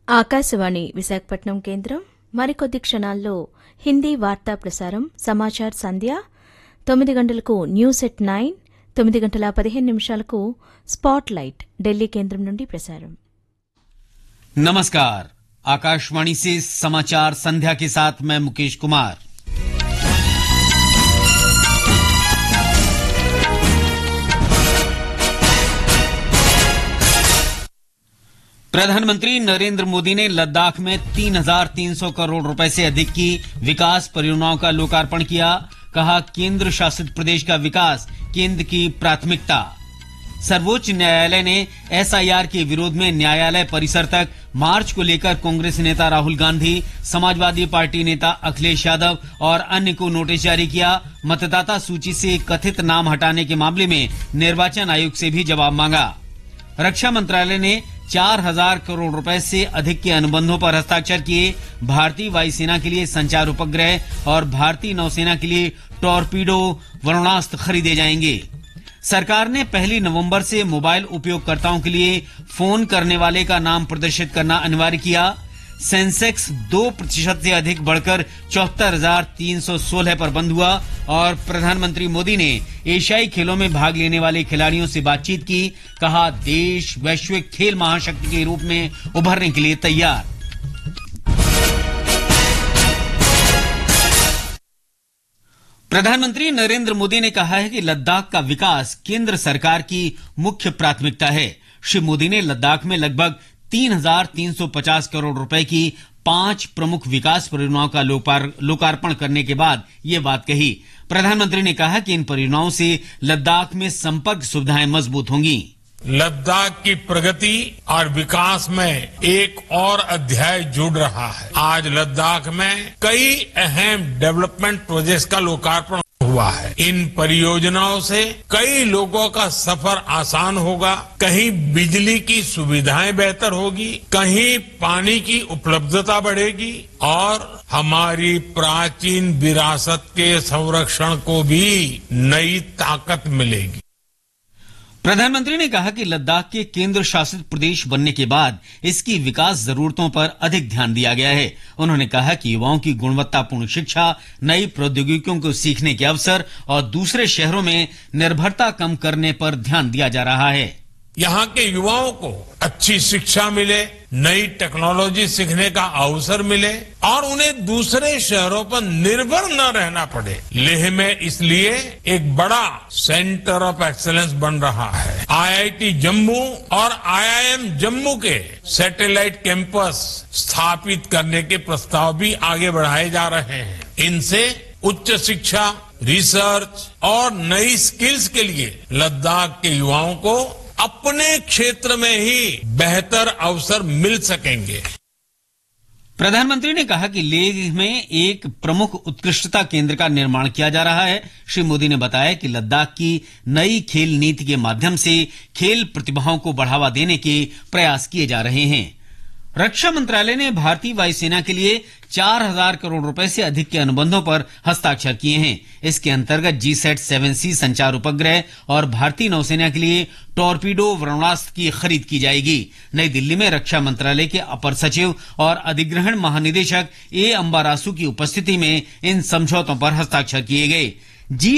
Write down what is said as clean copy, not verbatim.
ఆకాశవాణి విశాఖపట్నం కేంద్రం మరికొద్ది క్షణాల్లో హిందీ వార్తా ప్రసారం సమాచార్ సంధ్య 9 గంటలకు న్యూస్ ఎట్ 9, 9 గంటల 15 నిమిషాలకు స్పాట్ లైట్ ఢిల్లీ కేంద్రం నుండి ప్రసారం. नमस्कार, आकाशवाणी से समाचार संध्या के साथ मैं मुकेश कुमार. प्रधानमंत्री नरेंद्र मोदी ने लद्दाख में 3,300 करोड़ रुपए से अधिक की विकास परियोजनाओं का लोकार्पण किया. कहा, केंद्र शासित प्रदेश का विकास केंद्र की प्राथमिकता. सर्वोच्च न्यायालय ने एसआईआर के विरोध में न्यायालय परिसर तक मार्च को लेकर कांग्रेस नेता राहुल गांधी, समाजवादी पार्टी नेता अखिलेश यादव और अन्य को नोटिस जारी किया. मतदाता सूची से कथित नाम हटाने के मामले में निर्वाचन आयोग से भी जवाब मांगा. रक्षा मंत्रालय ने 4,000 करोड़ रुपए से अधिक के अनुबंधों पर हस्ताक्षर किए. भारतीय वायुसेना के लिए संचार उपग्रह और भारतीय नौसेना के लिए टॉर्पीडो वरुणास्त्र खरीदे जाएंगे. सरकार ने 1 नवंबर से मोबाइल उपयोगकर्ताओं के लिए फोन करने वाले का नाम प्रदर्शित करना अनिवार्य किया. सेंसेक्स 2% से अधिक बढ़कर 74,316 पर बंद हुआ और प्रधानमंत्री मोदी ने एशियाई खेलों में भाग लेने वाले खिलाड़ियों से बातचीत की. कहा, देश वैश्विक खेल महाशक्ति के रूप में उभरने के लिए तैयार. प्रधानमंत्री नरेंद्र मोदी ने कहा है कि लद्दाख का विकास केंद्र सरकार की मुख्य प्राथमिकता है. श्री मोदी ने लद्दाख में लगभग 3,350 करोड़ रुपए की 5 प्रमुख विकास परियोजनाओं का लोकार्पण करने के बाद ये बात कही. प्रधानमंत्री ने कहा कि इन परियोजनाओं से लद्दाख में संपर्क सुविधाएं मजबूत होंगी. लद्दाख की प्रगति और विकास में एक और अध्याय जुड़ रहा है. आज लद्दाख में कई अहम डेवलपमेंट प्रोजेक्ट्स का लोकार्पण हुआ है. इन परियोजनाओं से कई लोगों का सफर आसान होगा. कहीं बिजली की सुविधाएं बेहतर होगी, कहीं पानी की उपलब्धता बढ़ेगी और हमारी प्राचीन विरासत के संरक्षण को भी नई ताकत मिलेगी. प्रधानमंत्री ने कहा कि लद्दाख के केंद्र शासित प्रदेश बनने के बाद इसकी विकास जरूरतों पर अधिक ध्यान दिया गया है. उन्होंने कहा कि युवाओं की गुणवत्तापूर्ण शिक्षा, नई प्रौद्योगिकियों को सीखने के अवसर और दूसरे शहरों में निर्भरता कम करने पर ध्यान दिया जा रहा है. यहाँ के युवाओं को अच्छी शिक्षा मिले, नई टेक्नोलॉजी सीखने का अवसर मिले और उन्हें दूसरे शहरों पर निर्भर न रहना पड़े. लेह में इसलिए एक बड़ा सेंटर ऑफ एक्सीलेंस बन रहा है. आईआईटी जम्मू और आईआईएम जम्मू के सैटेलाइट कैंपस स्थापित करने के प्रस्ताव भी आगे बढ़ाए जा रहे हैं. इनसे उच्च शिक्षा, रिसर्च और नई स्किल्स के लिए लद्दाख के युवाओं को अपने क्षेत्र में ही बेहतर अवसर मिल सकेंगे. प्रधानमंत्री ने कहा कि लेह में एक प्रमुख उत्कृष्टता केंद्र का निर्माण किया जा रहा है. श्री मोदी ने बताया कि लद्दाख की नई खेल नीति के माध्यम से खेल प्रतिभाओं को बढ़ावा देने के प्रयास किए जा रहे हैं. रक्षा मंत्रालय ने भारतीय वायुसेना के लिए 4,000 करोड़ रुपए से अधिक के अनुबंधों पर हस्ताक्षर किए हैं. इसके अंतर्गत GSAT-7C संचार उपग्रह और भारतीय नौसेना के लिए टॉर्पीडो वरुणास्त्र की खरीद की जाएगी. नई दिल्ली में रक्षा मंत्रालय के अपर सचिव और अधिग्रहण महानिदेशक A. अंबारासु की उपस्थिति में इन समझौतों पर हस्ताक्षर किए गए.